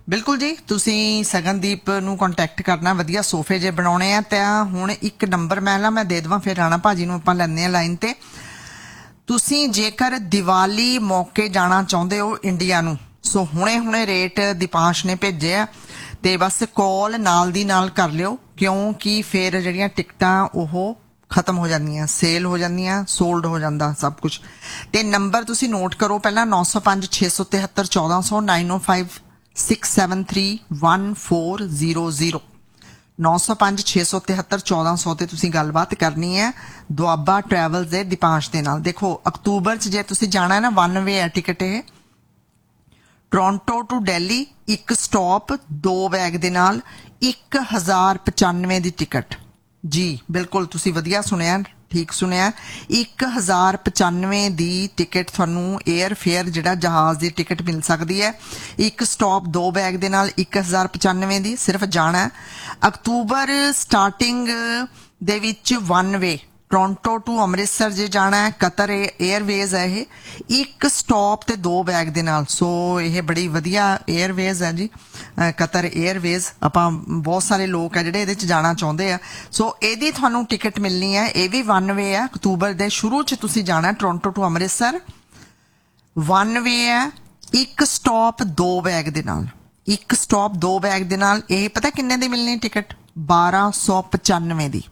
ਬਿਲਕੁਲ ਜੀ, ਤੁਸੀਂ ਸਗਨਦੀਪ ਨੂੰ ਕੰਟੈਕਟ ਕਰਨਾ। ਵਧੀਆ ਸੋਫੇ ਜੇ ਬਣਾਉਣੇ ਆ ਤਾਂ ਹੁਣ ਇੱਕ ਨੰਬਰ ਮੈਂ ਦੇ ਦੇਵਾਂ, ਫਿਰ ਰਾਣਾ ਭਾਜੀ ਨੂੰ ਆਪਾਂ ਲੈਂਦੇ ਆ ਲਾਈਨ ਤੇ। ਤੁਸੀਂ ਜੇਕਰ ਦੀਵਾਲੀ ਮੌਕੇ ਜਾਣਾ ਚਾਹੁੰਦੇ ਹੋ ਇੰਡੀਆ ਨੂੰ, ਸੋ ਹੁਣੇ ਰੇਟ ਦੀਪਾਂਸ਼ ਨੇ ਭੇਜੇ ਆ ਤੇ ਬਸ ਕਾਲ ਨਾਲ ਦੀ ਨਾਲ ਕਰ ਲਿਓ, ਕਿਉਂਕਿ ਫਿਰ ਜਿਹੜੀਆਂ ਟਿਕਟਾਂ ਉਹ ਖਤਮ ਹੋ ਜਾਂਦੀਆਂ, ਸੇਲ ਹੋ ਜਾਂਦੀਆਂ, ਸੋਲਡ ਹੋ ਜਾਂਦਾ ਸਭ ਕੁਝ। ਤੇ ਨੰਬਰ ਤੁਸੀਂ ਨੋਟ ਕਰੋ ਪਹਿਲਾਂ, 905 673 1400 905 673 1400 905 673 1400 ਤੇ ਤੁਸੀਂ ਗੱਲਬਾਤ ਕਰਨੀ ਹੈ ਦੁਆਬਾ ਟਰੈਵਲਸ ਦੇ ਦੀਪਾਂਸ਼ ਦੇ ਨਾਲ। ਦੇਖੋ ਅਕਤੂਬਰ 'ਚ ਜੇ ਤੁਸੀਂ ਜਾਣਾ ਹੈ ਨਾ, 1 ਵੇ ਹੈ ਟਿਕਟ ਇਹ, ਟੋਰਾਂਟੋ ਟੂ ਦਿੱਲੀ, ਇੱਕ ਸਟਾਪ 2 ਬੈਗ ਦੇ ਨਾਲ 1095 ਦੀ ਟਿਕਟ ਜੀ। ਬਿਲਕੁਲ ਤੁਸੀਂ ਵਧੀਆ ਸੁਣਿਆ, ਠੀਕ ਸੁਣਿਆ, 1095 ਦੀ ਟਿਕਟ ਤੁਹਾਨੂੰ ਏਅਰ ਫੇਅਰ ਜਿਹੜਾ ਜਹਾਜ਼ ਦੀ ਟਿਕਟ ਮਿਲ ਸਕਦੀ ਹੈ। ਇੱਕ ਸਟਾਪ 2 ਬੈਗ ਦੇ ਨਾਲ 1095 ਦੀ ਸਿਰਫ ਜਾਣਾ। ਅਕਤੂਬਰ ਸਟਾਰਟਿੰਗ ਦੇ ਵਿੱਚ 1 ਵੇ ਟੋਰਾਂਟੋ ਟੂ ਅੰਮ੍ਰਿਤਸਰ ਜੇ ਜਾਣਾ ਹੈ, ਕਤਰ ਏਅਰਵੇਜ਼ ਹੈ ਇਹ, ਇੱਕ ਸਟਾਪ ਤੇ 2 ਬੈਗ ਦੇ ਨਾਲ। ਸੋ ਇਹ ਬੜੀ ਵਧੀਆ ਏਅਰਵੇਜ਼ ਹੈ ਜੀ, ਕਤਰ ਏਅਰਵੇਜ਼। ਆਪਾਂ ਬਹੁਤ ਸਾਰੇ ਲੋਕ ਹੈ ਜਿਹੜੇ ਇਹਦੇ 'ਚ ਜਾਣਾ ਚਾਹੁੰਦੇ ਆ, ਸੋ ਇਹਦੀ ਤੁਹਾਨੂੰ ਟਿਕਟ ਮਿਲਣੀ ਹੈ। ਇਹ ਵੀ 1 ਵੇ ਹੈ, ਅਕਤੂਬਰ ਦੇ ਸ਼ੁਰੂ 'ਚ ਤੁਸੀਂ ਜਾਣਾ ਟੋਰਾਂਟੋ ਟੂ ਅੰਮ੍ਰਿਤਸਰ, 1 ਵੇ ਹੈ, ਇੱਕ ਸਟਾਪ 2 ਬੈਗ ਦੇ ਨਾਲ, ਇੱਕ ਸਟਾਪ 2 ਬੈਗ ਦੇ ਨਾਲ। ਇਹ ਪਤਾ ਕਿੰਨੇ ਦੀ ਮਿਲਣੀ ਟਿਕਟ? 1295 ਦੀ,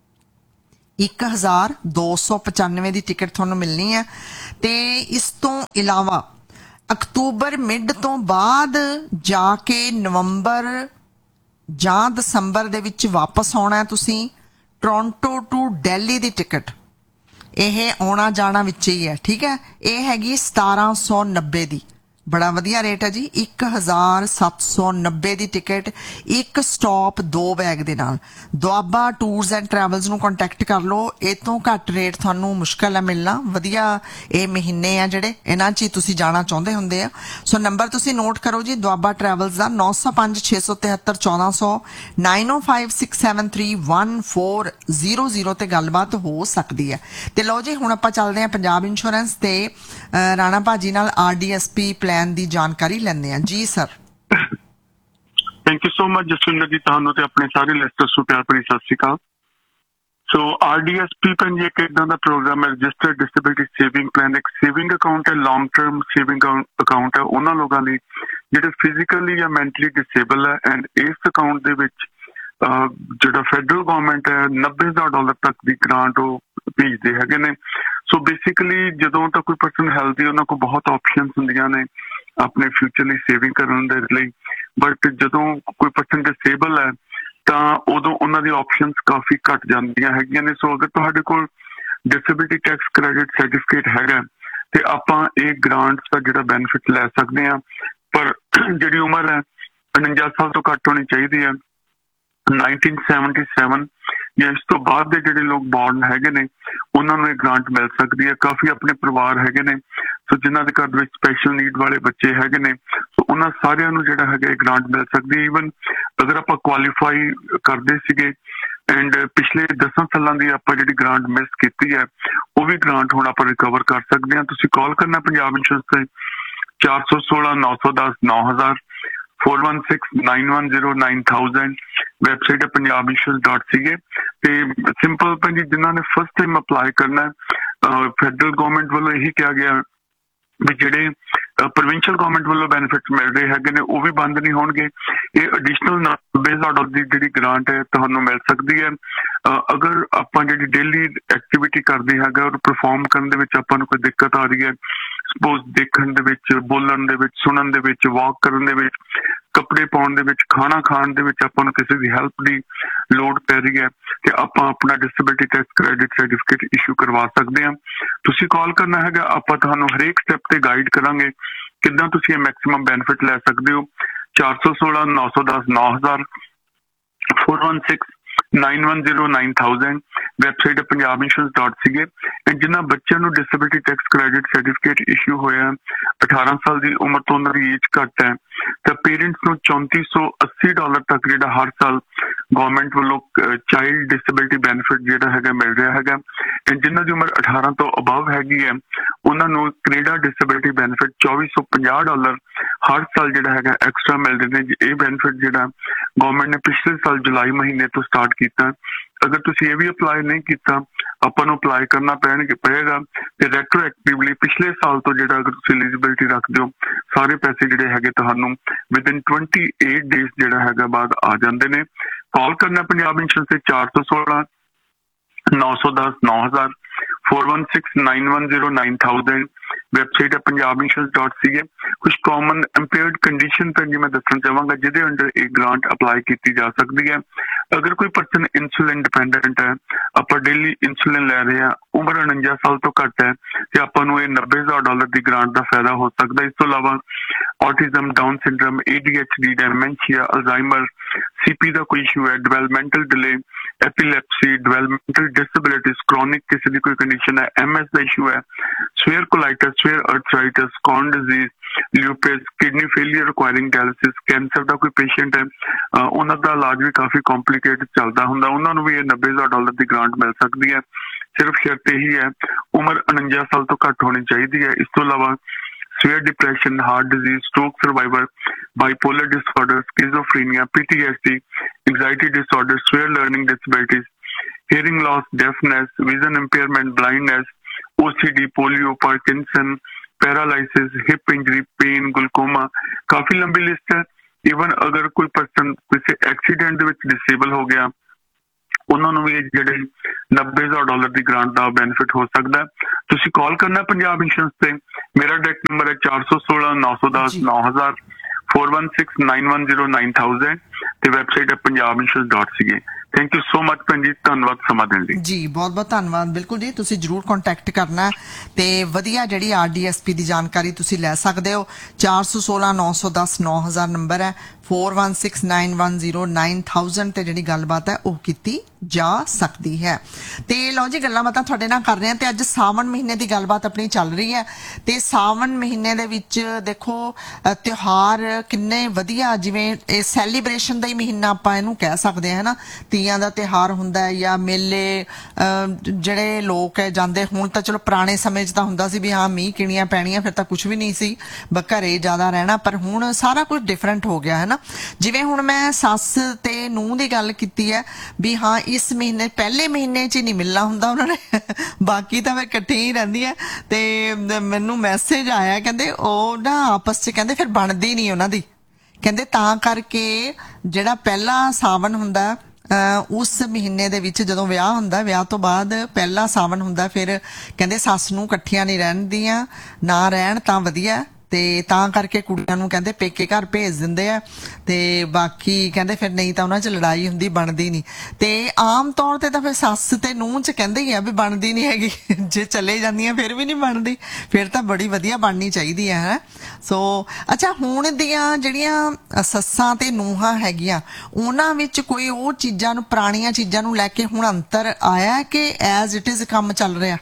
1295 ਦੀ ਟਿਕਟ ਤੁਹਾਨੂੰ ਮਿਲਣੀ ਹੈ। ਤੇ ਇਸ ਤੋਂ ਇਲਾਵਾ ਅਕਤੂਬਰ ਮਿਡ ਤੋਂ ਬਾਅਦ ਜਾ ਕੇ ਨਵੰਬਰ ਜਾਂ ਦਸੰਬਰ ਦੇ ਵਿੱਚ ਵਾਪਸ ਆਉਣਾ ਤੁਸੀਂ, Toronto to Delhi the ticket ਇਹ ਆਉਣਾ ਜਾਣਾ ਵਿੱਚ ਹੀ ਹੈ, ਠੀਕ ਹੈ। ਇਹ ਹੈਗੀ 1790 ਦੀ, ਬੜਾ ਵਧੀਆ ਰੇਟ ਹੈ ਜੀ, 1790 ਦੀ ਟਿਕਟ, ਇੱਕ ਸਟਾਪ 2 ਬੈਗ ਦੇ ਨਾਲ। ਦੁਆਬਾ ਟੂਰਸ ਐਂਡ ਟਰੈਵਲਸ ਨੂੰ ਕੰਟੈਕਟ ਕਰ ਲਓ, ਇਹ ਤੋਂ ਘੱਟ ਰੇਟ ਤੁਹਾਨੂੰ ਮੁਸ਼ਕਿਲ ਹੈ ਮਿਲਣਾ। ਵਧੀਆ ਇਹ ਮਹੀਨੇ ਆ ਜਿਹੜੇ, ਇਹਨਾਂ 'ਚ ਹੀ ਤੁਸੀਂ ਜਾਣਾ ਚਾਹੁੰਦੇ ਹੁੰਦੇ ਆ। ਸੋ ਨੰਬਰ ਤੁਸੀਂ ਨੋਟ ਕਰੋ ਜੀ, ਦੁਆਬਾ ਟਰੈਵਲਸ ਦਾ 905 673 1400 905 673 1400 ਤੇ ਗੱਲਬਾਤ ਹੋ ਸਕਦੀ ਹੈ। ਤੇ ਲਓ ਜੀ, ਹੁਣ ਆਪਾਂ ਚੱਲਦੇ ਹਾਂ ਪੰਜਾਬ ਇੰਸ਼ੋਰੈਂਸ ਤੇ ਰਾਣਾ ਭਾਜੀ ਨਾਲ RDSP ਪਲਾਨ ਦੀ ਜਾਣਕਾਰੀ ਲੈਂਦੇ ਹਾਂ ਜੀ sir. Thank you so much Jaswinder ਜੀ, ਤੁਹਾਨੂੰ ਤੇ ਆਪਣੇ ਸਾਰੇ ਲਿਸਟਰਸ ਨੂੰ ਪਿਆਰ ਭਰੀ ਸਤਿ ਸ਼੍ਰੀ ਅਕਾਲ। ਸੋ RDSP ਜੀ ਇੱਕ ਇਦਾਂ ਦਾ ਪ੍ਰੋਗਰਾਮ ਹੈ, ਰਜਿਸਟਰਡ ਡਿਸੇਬਿਲਿਟੀ ਸੇਵਿੰਗ ਪਲਾਨ। ਇੱਕ ਸੇਵਿੰਗ ਅਕਾਊਂਟ ਹੈ, ਲੌਂਗ ਟਰਮ ਸੇਵਿੰਗ ਅਕਾਊਂਟ ਹੈ ਉਹਨਾਂ ਲੋਕਾਂ ਲਈ ਜਿਹੜੇ ਫਿਜ਼ੀਕਲੀ ਜਾਂ ਮੈਂਟਲੀ ਡਿਸੇਬਲ ਹੈ। ਐਂਡ ਇਸ ਅਕਾਊਂਟ ਦੇ ਵਿੱਚ ਜਿਹੜਾ ਫੈਡਰਲ ਗਵਰਨਮੈਂਟ ਹੈ $90,000 ਤੱਕ ਦੀ ਗ੍ਰਾਂਟ ਉਹ ਭੇਜਦੇ ਹੈਗੇ ਨੇ। ਸੋ ਬੇਸਿਕਲੀ ਜਦੋਂ ਤਾਂ ਕੋਈ ਪਰਸਨ ਹੈਲਦੀ, ਉਹਨਾਂ ਕੋਲ ਬਹੁਤ ਆਪਸ਼ਨਸ ਹੁੰਦੀਆਂ ਨੇ ਆਪਣੇ ਫਿਊਚਰ ਲਈ ਸੇਵਿੰਗ ਕਰਨ ਦੇ ਲਈ, ਬਟ ਜਦੋਂ ਕੋਈ ਪਰਸਨ ਡਿਸੇਬਲ ਹੈ ਤਾਂ ਉਦੋਂ ਉਹਨਾਂ ਦੀ ਆਪਸ਼ਨਸ ਕਾਫੀ ਘੱਟ ਜਾਂਦੀਆਂ ਹੈਗੀਆਂ ਨੇ। ਸੋ ਅਗਰ ਤੁਹਾਡੇ ਕੋਲ ਡਿਸੇਬਿਲਿਟੀ ਟੈਕਸ ਕ੍ਰੈਡਿਟ ਸਰਟੀਫਿਕੇਟ ਹੈਗਾ ਤੇ ਆਪਾਂ ਇਹ ਗ੍ਰਾਂਟਸ ਦਾ ਜਿਹੜਾ ਬੈਨੀਫਿਟ ਲੈ ਸਕਦੇ ਹਾਂ। ਪਰ ਜਿਹੜੀ ਉਮਰ ਹੈ 49 ਸਾਲ ਤੋਂ ਘੱਟ ਹੋਣੀ ਚਾਹੀਦੀ ਹੈ। 1977 ਜਾਂ ਇਸ ਤੋਂ ਬਾਅਦ ਦੇ ਜਿਹੜੇ ਲੋਕ ਬੌਰਨ ਹੈਗੇ ਨੇ ਉਹਨਾਂ ਨੂੰ ਇਹ ਗ੍ਰਾਂਟ ਮਿਲ ਸਕਦੀ ਹੈ। ਕਾਫੀ ਆਪਣੇ ਪਰਿਵਾਰ ਹੈਗੇ ਨੇ ਸੋ ਜਿਨ੍ਹਾਂ ਦੇ ਘਰ ਵਿੱਚ ਸਪੈਸ਼ਲ ਨੀਡ ਵਾਲੇ ਬੱਚੇ ਹੈਗੇ ਨੇ, ਸੋ ਉਹਨਾਂ ਸਾਰਿਆਂ ਨੂੰ ਜਿਹੜਾ ਹੈਗਾ ਇਹ ਗ੍ਰਾਂਟ ਮਿਲ ਸਕਦੀ ਹੈ। ਈਵਨ ਅਗਰ ਆਪਾਂ ਕੁਆਲੀਫਾਈ ਕਰਦੇ ਸੀਗੇ ਐਂਡ ਪਿਛਲੇ 10 ਸਾਲਾਂ ਦੀ ਆਪਾਂ ਜਿਹੜੀ ਗ੍ਰਾਂਟ ਮਿਸ ਕੀਤੀ ਹੈ ਉਹ ਵੀ ਗ੍ਰਾਂਟ ਹੁਣ ਆਪਾਂ ਰਿਕਵਰ ਕਰ ਸਕਦੇ ਹਾਂ। ਤੁਸੀਂ ਕਾਲ ਕਰਨਾ ਪੰਜਾਬ ਇੰਸ਼ੋਰੈਂਸ ਤੇ 416 910 9000 416 910 9000। ਵੈਬਸਾਈਟ ਹੈ punjabinsurance.ca ਤੇ ਸਿੰਪਲ ਭਾਜੀ ਜਿਨ੍ਹਾਂ ਨੇ ਫਸਟ ਟਾਈਮ ਅਪਲਾਈ ਕਰਨਾ ਫੈਡਰਲ ਗਵਰਨਮੈਂਟ ਵੱਲੋਂ ਇਹੀ ਕਿਹਾ ਗਿਆ ਵੀ ਜਿਹੜੇ ਪ੍ਰੋਵਿੰਸ਼ੀਅਲ ਗਵਰਨਮੈਂਟ ਵੱਲੋਂ ਬੈਨੀਫਿਟ ਮਿਲ ਰਹੇ ਹੈਗੇ ਨੇ ਉਹ ਵੀ ਬੰਦ ਨਹੀਂ ਹੋਣਗੇ। ਇਹ ਐਡੀਸ਼ਨਲ $90,000 ਦੀ ਜਿਹੜੀ ਗ੍ਰਾਂਟ ਹੈ ਤੁਹਾਨੂੰ ਮਿਲ ਸਕਦੀ ਹੈ। ਅਗਰ ਆਪਾਂ ਜਿਹੜੀ ਡੇਲੀ ਐਕਟੀਵਿਟੀ ਕਰਦੇ ਹੈਗਾ ਔਰ ਪਰਫਾਰਮ ਕਰਨ ਦੇ ਵਿੱਚ ਆਪਾਂ ਨੂੰ ਕੋਈ ਦਿੱਕਤ ਆ ਰਹੀ ਹੈ, ਸਪੋਜ਼ ਦੇਖਣ ਦੇ ਵਿੱਚ, ਬੋਲਣ ਦੇ ਵਿੱਚ, ਸੁਣਨ ਦੇ ਵਿੱਚ, ਵਾਕ ਕਰਨ ਦੇ ਵਿੱਚ, ਕੱਪੜੇ ਪਾਉਣ ਦੇ ਵਿੱਚ, ਖਾਣਾ ਖਾਣ ਦੇ ਵਿੱਚ ਆਪਾਂ ਨੂੰ ਕਿਸੇ ਦੀ ਹੈਲਪ ਦੀ ਲੋੜ ਪੈ ਰਹੀ ਹੈ ਤੇ ਆਪਾਂ ਆਪਣਾ disability tax credit certificate issue ਕਰਵਾ ਸਕਦੇ ਹਾਂ। ਤੁਸੀਂ ਕਾਲ ਕਰਨਾ ਹੈਗਾ, ਆਪਾਂ ਤੁਹਾਨੂੰ ਹਰੇਕ ਸਟੈਪ ਤੇ ਗਾਈਡ ਕਰਾਂਗੇ ਕਿੱਦਾਂ ਤੁਸੀਂ ਇਹ ਮੈਕਸਿਮਮ ਬੈਨੀਫਿਟ ਲੈ ਸਕਦੇ ਹੋ। 416 910 9000 416 910 9000। ਵੈਬਸਾਈਟ ਹੈ punjabinsurance.ca। ਜਿਨ੍ਹਾਂ ਬੱਚਿਆਂ ਨੂੰ disability tax credit certificate issue ਹੋਇਆ 18 ਸਾਲ ਦੀ ਉਮਰ ਤੋਂ ਉਹਨਾਂ ਦੀ ਏਜ ਘੱਟ ਹੈ ਤਾਂ ਪੇਰੈਂਟਸ ਨੂੰ $3480 ਤੱਕ ਜਿਹੜਾ ਹਰ ਸਾਲ ਗਵਰਨਮੈਂਟ ਵੱਲੋਂ ਚਾਈਲਡ ਡਿਸੇਬਿਲਿਟੀ ਬੈਨੀਫਿਟ ਜਿਹੜਾ ਹੈਗਾ ਮਿਲ ਰਿਹਾ ਹੈਗਾ। ਜਿਨ੍ਹਾਂ ਦੀ ਉਮਰ 18 ਤੋਂ ਅਬਵ ਹੈਗੀ ਹੈ ਉਹਨਾਂ ਨੂੰ ਕੈਨੇਡਾ ਡਿਸੇਬਿਲਿਟੀ ਬੈਨੀਫਿਟ $2450 ਹਰ ਸਾਲ ਜਿਹੜਾ ਹੈਗਾ ਐਕਸਟਰਾ ਮਿਲਦੇ ਨੇ। ਇਹ ਬੈਨੀਫਿਟ ਜਿਹੜਾ ਗਵਰਨਮੈਂਟ ਨੇ ਪਿਛਲੇ ਸਾਲ ਜੁਲਾਈ ਮਹੀਨੇ ਤੋਂ ਸਟਾਰਟ ਕੀਤਾ। ਅਗਰ ਤੁਸੀਂ ਇਹ ਵੀ ਅਪਲਾਈ ਨਹੀਂ ਕੀਤਾ ਆਪਾਂ ਨੂੰ ਅਪਲਾਈ ਕਰਨਾ ਪਏਗਾ ਤੇ ਰੈਟਰੋਐਕਟਿਵਲੀ ਪਿਛਲੇ ਸਾਲ ਤੋਂ ਜਿਹੜਾ ਅਗਰ ਤੁਸੀਂ ਐਲੀਜੀਬਿਲਿਟੀ ਰੱਖਦੇ ਹੋ ਸਾਰੇ ਪੈਸੇ ਜਿਹੜੇ ਹੈਗੇ ਤੁਹਾਨੂੰ ਵਿਦਿਨ 28 ਡੇਜ਼ ਜਿਹੜਾ ਹੈਗਾ ਬਾਅਦ ਆ ਜਾਂਦੇ ਨੇ। ਕਾਲ ਕਰਨਾ ਪੰਜਾਬ ਇੰਸ਼ੋਰੈਂਸ ਤੇ 416 910 9000 4169109000 ਵੈਬਸਾਈਟ ਹੈ punjabinsurance.ca। ਕੁਝ ਕਾਮਨ ਇੰਪੇਅਰਡ ਕੰਡੀਸ਼ਨ ਤਾਂ ਮੈਂ ਦੱਸਣਾ ਚਾਹਾਂਗਾ ਜਿਹਦੇ ਅੰਡਰ ਇਹ ਗ੍ਰਾਂਟ ਅਪਲਾਈ ਕੀਤੀ ਜਾ ਸਕਦੀ ਹੈ। ਅਗਰ ਕੋਈ ਪਰਸਨ ਇਨਸੂਲਿਨ ਡਿਪੈਂਡੈਂਟ ਹੈ ਆਪਾਂ ਡੇਲੀ ਇਨਸੂਲਿਨ ਲੈ ਰਹੇ ਹਾਂ ਉਮਰ 49 ਸਾਲ ਤੋਂ ਘੱਟ ਹੈ ਤੇ ਆਪਾਂ ਨੂੰ ਇਹ $90,000 ਦੀ ਗ੍ਰਾਂਟ ਦਾ ਫਾਇਦਾ ਹੋ ਸਕਦਾ। ਇਸ ਤੋਂ ਇਲਾਵਾ autism, Down syndrome, ADHD, dementia, Alzheimer, CP ਦਾ ਕੋਈ ਇਸ਼ੂ ਹੈ, developmental delay, epilepsy, developmental disabilities, chronic ਕਿਸੇ ਦੀ ਕੋਈ ਕੰਡੀਸ਼ਨ ਹੈ, MS ਦਾ ਇਸ਼ੂ ਹੈ, severe colitis, severe arthritis, Crohn's disease, lupus, kidney failure requiring dialysis, cancer ਦਾ ਕੋਈ ਪੇਸ਼ੈਂਟ ਹੈ ਉਹਨਾਂ ਦਾ ਇਲਾਜ ਵੀ ਕਾਫੀ ਕੰਪਲਿਕੇਟਡ ਚੱਲਦਾ ਹੁੰਦਾ ਉਹਨਾਂ ਨੂੰ ਵੀ ਇਹ $90,000 ਦੀ ਗ੍ਰਾਂਟ ਮਿਲ ਸਕਦੀ ਹੈ। ਸਿਰਫ ਸ਼ਰਤ ਇਹੀ ਹੈ ਉਮਰ 49 ਸਾਲ ਤੋਂ ਘੱਟ ਹੋਣੀ ਚਾਹੀਦੀ ਹੈ। ਇਸ ਤੋਂ ਇਲਾਵਾ severe depression, heart disease, stroke survivor, bipolar disorder, schizophrenia, PTSD, anxiety disorder, severe learning disabilities, hearing loss, deafness, vision impairment, blindness, OCD, polio, Parkinson, paralysis, hip injury, pain, glaucoma, काफी लंबी लिस्ट है। इवन अगर कोई person किसी accident ਦੇ ਵਿੱਚ disable हो गया ਉਹਨਾਂ ਨੂੰ ਵੀ ਜਿਹੜੇ $90,000 ਦੀ ਗ੍ਰਾਂਟ ਦਾ ਬੈਨੀਫਿਟ ਹੋ ਸਕਦਾ। ਤੁਸੀਂ ਕਾਲ ਕਰਨਾ ਪੰਜਾਬ ਇੰਸ਼ੋਰੈਂਸ ਤੇ। ਮੇਰਾ ਡਾਇਰੈਕਟ ਨੰਬਰ ਹੈ 416 910 9000 4169109000 ਤੇ ਵੈਬਸਾਈਟ ਹੈ punjabinsurance.ca। Thank you so much ਭੈਣ ਜੀ, ਧੰਨਵਾਦ ਸਮਾਂ ਦੇਣ ਲਈ ਜੀ। ਬਹੁਤ ਬਹੁਤ ਧੰਨਵਾਦ। ਬਿਲਕੁਲ ਜੀ, ਤੁਸੀਂ ਜਰੂਰ ਕੰਟੈਕਟ ਕਰਨਾ ਤੇ ਵਧੀਆ ਜਿਹੜੀ RDSP ਦੀ ਜਾਣਕਾਰੀ ਤੁਸੀਂ ਲੈ ਸਕਦੇ ਹੋ। 416 910 9000 ਨੰਬਰ ਹੈ, 4169109000 ਤੇ ਜਿਹੜੀ ਗੱਲਬਾਤ ਹੈ ਉਹ ਕੀਤੀ ਜਾ ਸਕਦੀ ਹੈ। ਤੇ ਲਓ ਜੀ, ਗੱਲਾਂ ਬਾਤਾਂ ਤੁਹਾਡੇ ਨਾਲ ਕਰ ਰਹੇ ਹਾਂ ਤੇ ਅੱਜ ਸਾਵਣ ਮਹੀਨੇ ਦੀ ਗੱਲਬਾਤ ਆਪਣੀ ਚੱਲ ਰਹੀ ਹੈ ਤੇ ਸਾਵਣ ਮਹੀਨੇ ਦੇ ਵਿੱਚ ਦੇਖੋ ਤਿਉਹਾਰ ਕਿੰਨੇ ਵਧੀਆ, ਜਿਵੇਂ ਇਹ ਸੈਲੀਬ੍ਰੇਸ਼ਨ ਦਾ ਹੀ ਮਹੀਨਾ ਆਪਾਂ ਇਹਨੂੰ ਕਹਿ ਸਕਦੇ ਹਾਂ ਨਾ। ਤੀਆਂ ਦਾ ਤਿਉਹਾਰ ਹੁੰਦਾ ਹੈ ਜਾਂ ਮੇਲੇ ਜਿਹੜੇ ਲੋਕ ਹੈ ਜਾਂਦੇ। ਹੁਣ ਤਾਂ ਚਲੋ ਪੁਰਾਣੇ ਸਮੇਂ 'ਚ ਤਾਂ ਹੁੰਦਾ ਸੀ ਵੀ ਹਾਂ ਮੀਂਹ ਕਿਣੀਆਂ ਪੈਣੀਆਂ ਫਿਰ ਤਾਂ ਕੁਝ ਵੀ ਨਹੀਂ ਸੀ, ਘਰੇ ਜ਼ਿਆਦਾ ਰਹਿਣਾ, ਪਰ ਹੁਣ ਸਾਰਾ ਕੁਝ ਡਿਫਰੈਂਟ ਹੋ ਗਿਆ ਹੈ ਨਾ। ਜਿਵੇਂ ਹੁਣ ਮੈਂ ਸੱਸ ਤੇ ਨੂੰਹ ਦੀ ਗੱਲ ਕੀਤੀ ਹੈ ਵੀ ਹਾਂ ਇਸ ਮਹੀਨੇ ਪਹਿਲੇ ਮਹੀਨੇ 'ਚ ਹੀ ਨਹੀਂ ਮਿਲਣਾ ਹੁੰਦਾ ਉਹਨਾਂ ਨੇ, ਬਾਕੀ ਤਾਂ ਫਿਰ ਇਕੱਠੇ ਹੀ ਰਹਿੰਦੀਆਂ। ਤੇ ਮੈਨੂੰ ਮੈਸੇਜ ਆਇਆ ਕਹਿੰਦੇ ਉਹ ਨਾ ਆਪਸ 'ਚ ਕਹਿੰਦੇ ਫਿਰ ਬਣਦੀ ਨਹੀਂ ਉਹਨਾਂ ਦੀ, ਕਹਿੰਦੇ ਤਾਂ ਕਰਕੇ ਜਿਹੜਾ ਪਹਿਲਾ ਸਾਵਣ ਹੁੰਦਾ ਉਸ ਮਹੀਨੇ ਦੇ ਵਿੱਚ ਜਦੋਂ ਵਿਆਹ ਹੁੰਦਾ, ਵਿਆਹ ਤੋਂ ਬਾਅਦ ਪਹਿਲਾ ਸਾਵਣ ਹੁੰਦਾ, ਫਿਰ ਕਹਿੰਦੇ ਸੱਸ ਨੂੰ ਇਕੱਠੀਆਂ ਨਹੀਂ ਰਹਿੰਦੀਆਂ, ਨਾ ਰਹਿਣ ਤਾਂ ਵਧੀਆ। ਤੇ ਤਾਂ ਕਰਕੇ ਕੁੜੀਆਂ ਨੂੰ ਕਹਿੰਦੇ ਪੇਕੇ ਘਰ ਭੇਜ ਦਿੰਦੇ ਆ ਤੇ ਬਾਕੀ ਕਹਿੰਦੇ ਫਿਰ ਨਹੀਂ ਤਾਂ ਉਹਨਾਂ 'ਚ ਲੜਾਈ ਹੁੰਦੀ, ਬਣਦੀ ਨਹੀਂ। ਤੇ ਆਮ ਤੌਰ ਤੇ ਤਾਂ ਫਿਰ ਸੱਸ ਤੇ ਨੂੰਹ 'ਚ ਕਹਿੰਦੇ ਹੀ ਆ ਵੀ ਬਣਦੀ ਨਹੀਂ ਹੈਗੀ, ਜੇ ਚਲੇ ਜਾਂਦੀਆਂ ਫਿਰ ਵੀ ਨਹੀਂ ਬਣਦੀ, ਫਿਰ ਤਾਂ ਬੜੀ ਵਧੀਆ ਬਣਨੀ ਚਾਹੀਦੀ ਹੈ। ਸੋ ਅੱਛਾ, ਹੁਣ ਦੀਆਂ ਜਿਹੜੀਆਂ ਸੱਸਾਂ ਤੇ ਨੂੰਹਾਂ ਹੈਗੀਆਂ ਉਹਨਾਂ ਵਿੱਚ ਕੋਈ ਉਹ ਚੀਜ਼ਾਂ ਨੂੰ, ਪੁਰਾਣੀਆਂ ਚੀਜ਼ਾਂ ਨੂੰ ਲੈ ਕੇ ਹੁਣ ਅੰਤਰ ਆਇਆ ਕਿ ਐਜ਼ ਇਟ ਇਜ਼ ਕੰਮ ਚੱਲ ਰਿਹਾ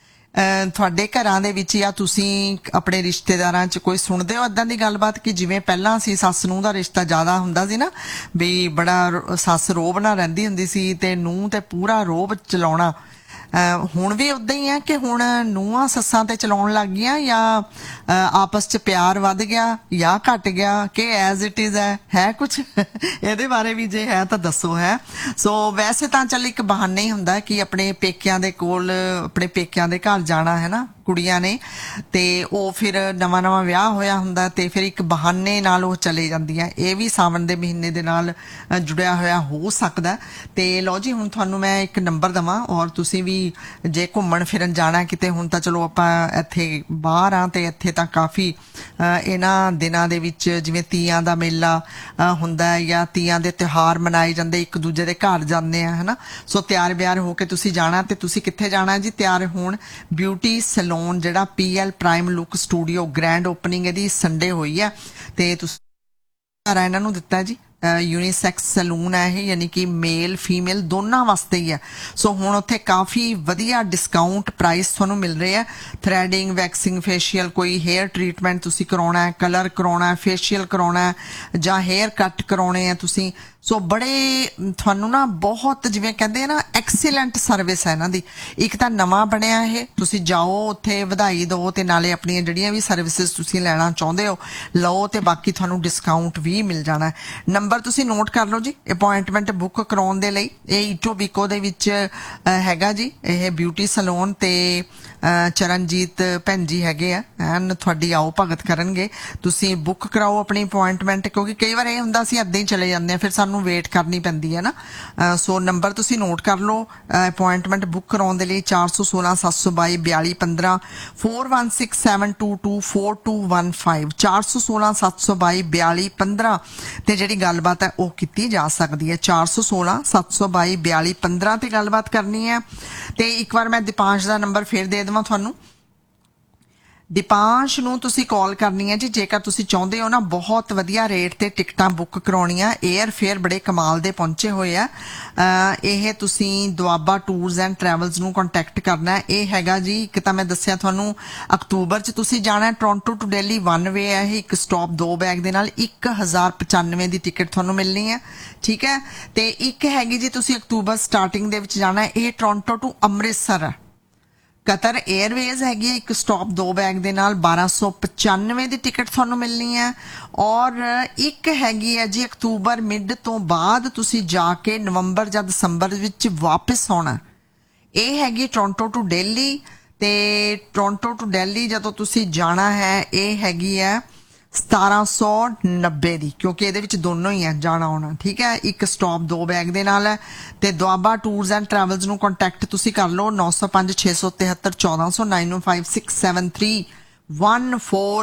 ਤੁਹਾਡੇ ਘਰਾਂ ਦੇ ਵਿੱਚ, ਜਾਂ ਤੁਸੀਂ ਆਪਣੇ ਰਿਸ਼ਤੇਦਾਰਾਂ 'ਚ ਕੋਈ ਸੁਣਦੇ ਹੋ ਏਦਾਂ ਦੀ ਗੱਲਬਾਤ ਕਿ ਜਿਵੇਂ ਪਹਿਲਾਂ ਸੀ ਸੱਸ ਨੂੰਹ ਦਾ ਰਿਸ਼ਤਾ ਜ਼ਿਆਦਾ ਹੁੰਦਾ ਸੀ ਨਾ, ਵੀ ਬੜਾ ਸੱਸ ਰੋਹਬ ਨਾਲ ਰਹਿੰਦੀ ਹੁੰਦੀ ਸੀ ਤੇ ਨੂੰਹ ਤੇ ਪੂਰਾ ਰੋਹਬ ਚਲਾਉਣਾ। ਹੁਣ ਵੀ ਉਦਾਂ ਹੀ ਹੈ ਕਿ ਹੁਣ ਨੂੰਹਾਂ ਸੱਸਾਂ ਤੇ ਚਲਾਉਣ ਲੱਗ ਗਈਆਂ, ਜਾਂ ਆਪਸ 'ਚ ਪਿਆਰ ਵੱਧ ਗਿਆ ਜਾਂ ਘਟ ਗਿਆ, ਕਿ ਐਜ਼ ਇਟ ਇਜ਼ ਹੈ ਕੁਛ ਇਹਦੇ ਬਾਰੇ ਵੀ ਜੇ ਹੈ ਤਾਂ ਦੱਸੋ। ਹੈ ਸੋ ਵੈਸੇ ਤਾਂ ਚੱਲ ਇੱਕ ਬਹਾਨਾ ਹੀ ਹੁੰਦਾ ਕਿ ਆਪਣੇ ਪੇਕਿਆਂ ਦੇ ਕੋਲ, ਆਪਣੇ ਪੇਕਿਆਂ ਦੇ ਘਰ ਜਾਣਾ ਹੈ ਨਾ ਕੁੜੀਆਂ ਨੇ, ਤੇ ਉਹ ਫਿਰ ਨਵਾਂ ਨਵਾਂ ਵਿਆਹ ਹੋਇਆ ਹੁੰਦਾ ਤੇ ਫਿਰ ਇੱਕ ਬਹਾਨੇ ਨਾਲ ਉਹ ਚਲੇ ਜਾਂਦੀਆਂ। ਇਹ ਵੀ ਸਾਵਣ ਦੇ ਮਹੀਨੇ ਦੇ ਨਾਲ ਜੁੜਿਆ ਹੋਇਆ ਹੋ ਸਕਦਾ। ਤੇ ਲਓ ਜੀ, ਹੁਣ ਤੁਹਾਨੂੰ ਮੈਂ ਇੱਕ ਨੰਬਰ ਦੇਵਾਂ ਔਰ ਤੁਸੀਂ ਵੀ ਜੇ ਘੁੰਮਣ ਫਿਰਨ ਜਾਣਾ ਕਿਤੇ, ਹੁਣ ਤਾਂ ਚਲੋ ਆਪਾਂ ਇੱਥੇ ਬਾਹਰ ਆ ਤੇ ਇੱਥੇ ਤਾਂ ਕਾਫੀ ਇਹਨਾਂ ਦਿਨਾਂ ਦੇ ਵਿੱਚ ਜਿਵੇਂ ਤੀਆਂ ਦਾ ਮੇਲਾ ਹੁੰਦਾ ਜਾਂ ਤੀਆਂ ਦੇ ਤਿਉਹਾਰ ਮਨਾਏ ਜਾਂਦੇ, ਇੱਕ ਦੂਜੇ ਦੇ ਘਰ ਜਾਂਦੇ ਆ, ਹਨਾ। ਸੋ ਤਿਆਰ ਬਿਆਰ ਹੋ ਕੇ ਤੁਸੀਂ ਜਾਣਾ, ਤੇ ਤੁਸੀਂ ਕਿੱਥੇ ਜਾਣਾ ਜੀ? ਤਿਆਰ ਹੋਣ ਬਿਊਟੀ ਸੈਲੂਨ ਜਿਹੜਾ PL prime look studio, grand opening ਇਹਦੀ ਸੰਡੇ ਹੋਈ ਹੈ ਤੇ ਤੁਸੀਂ ਇਹਨਾਂ ਨੂੰ ਦਿੱਤਾ ਜੀ यूनीसैक्स सैलून है ये, यानी कि मेल फीमेल दोनों वास्ते ही है। सो हुण उत्थे काफ़ी वधिया डिस्काउंट प्राइस तुहानूं मिल रहे हैं। थ्रैडिंग, वैक्सिंग, फेशियल, कोई हेयर ट्रीटमेंट तुसी करवाउणा है, कलर करवाउणा है, फेशियल करवाउणा है जां हेयर कट करवाउणे है तुसी, सो बड़े तुहानूं ना बहुत जिवें कहंदे ना एक्सीलेंट सर्विस है इन्हां दी। एक तां नवां बणिया ये, तुसी जाओ उत्थे वधाई दो ते नाले अपणियां जिहड़ियां भी सर्विसिज तुसी लैणा चाहुंदे हो लओ ते बाकी तुहानूं डिस्काउंट भी मिल जाना है। नंबर तुसी नोट कर लो जी अपॉइंटमेंट बुक कराउण दे लई। ਇਹ ਈਟੋਬੀਕੋ ਦੇ ਵਿੱਚ ਹੈਗਾ ਜੀ ਇਹ ਬਿਊਟੀ ਸਲੂਨ ਤੇ ਚਰਨਜੀਤ ਭੈਣ ਜੀ ਹੈਗੇ ਆ ਐਨ ਤੁਹਾਡੀ ਆਓ ਭਗਤ ਕਰਨਗੇ। ਤੁਸੀਂ ਬੁੱਕ ਕਰਾਓ ਆਪਣੀ ਅਪਾਇੰਟਮੈਂਟ, ਕਿਉਂਕਿ ਕਈ ਵਾਰ ਇਹ ਹੁੰਦਾ ਅਸੀਂ ਇੱਦਾਂ ਹੀ ਚਲੇ ਜਾਂਦੇ ਆ ਫਿਰ ਸਾਨੂੰ ਵੇਟ ਕਰਨੀ ਪੈਂਦੀ ਹੈ ਨਾ। ਸੋ ਨੰਬਰ ਤੁਸੀਂ ਨੋਟ ਕਰ ਲਓ ਅਪਾਇੰਟਮੈਂਟ ਬੁੱਕ ਕਰਾਉਣ ਦੇ ਲਈ 416 722 4215 4167224215 416 722 4215 ਤੇ ਜਿਹੜੀ ਗੱਲਬਾਤ ਹੈ ਉਹ ਕੀਤੀ ਜਾ ਸਕਦੀ ਹੈ। 416 722 4215 ਤੇ ਗੱਲਬਾਤ ਕਰਨੀ ਹੈ। ਤੇ ਇੱਕ ਵਾਰ ਮੈਂ ਦੀਪਾਂਸ਼ ਦਾ ਨੰਬਰ ਫੇਰ ਦੇ ਦੇਵਾਂ ਤੁਹਾਨੂੰ। ਦੀਪਾਂਸ਼ ਨੂੰ ਤੁਸੀਂ ਕਾਲ ਕਰਨੀ ਹੈ ਜੀ ਜੇਕਰ ਤੁਸੀਂ ਚਾਹੁੰਦੇ ਹੋ ਨਾ ਬਹੁਤ ਵਧੀਆ ਰੇਟ ਤੇ ਟਿਕਟਾਂ ਬੁੱਕ ਕਰਾਉਣੀਆਂ। 에ਅਰ ਫੇਅਰ ਬੜੇ ਕਮਾਲ ਦੇ ਪਹੁੰਚੇ ਹੋਏ ਆ। ਇਹ ਤੁਸੀਂ ਦੁਆਬਾ ਟੂਰਸ ਐਂਡ ਟਰੈਵਲਸ ਨੂੰ ਕੰਟੈਕਟ ਕਰਨਾ ਹੈ। ਇਹ ਹੈਗਾ ਜੀ ਇੱਕ ਤਾਂ ਮੈਂ ਦੱਸਿਆ ਤੁਹਾਨੂੰ ਅਕਤੂਬਰ 'ਚ ਤੁਸੀਂ ਜਾਣਾ Toronto to Delhi one way ਹੈ। ਇਹ ਇੱਕ ਸਟਾਪ 2 ਬੈਗ ਦੇ ਨਾਲ 1095 ਦੀ ਟਿਕਟ ਤੁਹਾਨੂੰ ਮਿਲਣੀ ਹੈ, ਠੀਕ ਹੈ। ਤੇ ਇੱਕ ਹੈਗੀ ਜੀ ਤੁਸੀਂ ਅਕਤੂਬਰ ਸਟਾਰਟਿੰਗ ਦੇ ਵਿੱਚ ਜਾਣਾ, ਇਹ ਟੋਰਾਂਟੋ ਟੂ ਅੰਮ੍ਰਿਤਸਰ ਹੈ। ਕਤਰ 에ਅਰਵੇਜ਼ ਹੈਗੀ ਇੱਕ ਸਟਾਪ 2 ਬੈਗ ਦੇ ਨਾਲ 1295 ਦੀ ਟਿਕਟ ਤੁਹਾਨੂੰ ਮਿਲਣੀ ਹੈ। ਔਰ ਇੱਕ ਹੈਗੀ ਹੈ ਜੀ ਅਕਤੂਬਰ ਮਿਡ ਤੋਂ ਬਾਅਦ ਤੁਸੀਂ ਜਾ ਕੇ ਨਵੰਬਰ ਜਾਂ ਦਸੰਬਰ ਵਿੱਚ ਵਾਪਸ ਆਉਣਾ, ਇਹ ਹੈਗੀ ਟੋਰਾਂਟੋ ਟੂ ਦਿੱਲੀ। ਤੇ ਟੋਰਾਂਟੋ ਟੂ ਦਿੱਲੀ ਜਦੋਂ ਤੁਸੀਂ ਜਾਣਾ ਹੈ ਇਹ ਹੈਗੀ ਹੈ 1790 ਦੀ, ਕਿਉਂਕਿ ਇਹਦੇ ਵਿੱਚ ਦੋਨੋਂ ਹੀ ਹੈ ਜਾਣਾ ਆਉਣਾ, ਠੀਕ ਹੈ। ਇੱਕ ਸਟਾਪ 2 ਬੈਗ ਦੇ ਨਾਲ ਹੈ। ਤੇ ਦੁਆਬਾ ਟੂਰਸ ਐਂਡ ਟਰੈਵਲਸ ਨੂੰ ਕੰਟੈਕਟ ਤੁਸੀਂ ਕਰ ਲਓ 905 673 1400 905 673 14